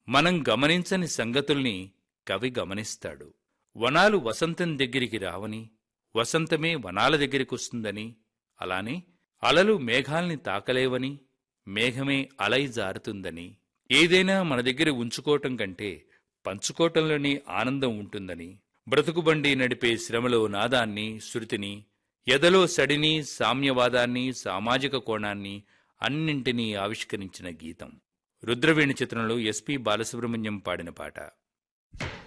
మనం గమనించని సంగతుల్ని కవి గమనిస్తాడు. వనాలు వసంతం దగ్గరికి రావని, వసంతమే వనాల దగ్గరికొస్తుందని, అలానే అలలు మేఘాల్ని తాకలేవని, మేఘమే అలై జారుతుందని, ఏదైనా మన దగ్గర ఉంచుకోవటం కంటే పంచుకోవటంలోని ఆనందం ఉంటుందని, బ్రతుకుబండి నడిపే శ్రమలో నాదాన్ని, శృతిని, ఎదలో సడిని, సామ్యవాదాన్ని, సామాజిక కోణాన్ని అన్నింటినీ ఆవిష్కరించిన గీతం. రుద్రవేణి చిత్రంలో ఎస్పి బాలసుబ్రహ్మణ్యం పాడిన పాట.